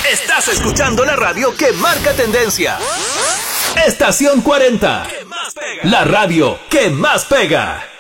Estás escuchando la radio que marca tendencia. Estación 40. La radio que más pega.